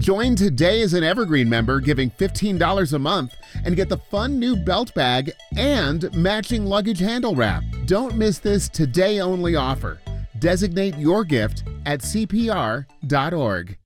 Join today as an Evergreen member, giving $15 a month, and get the fun new belt bag and matching luggage handle wrap. Don't miss this today-only offer. Designate your gift at CPR.org.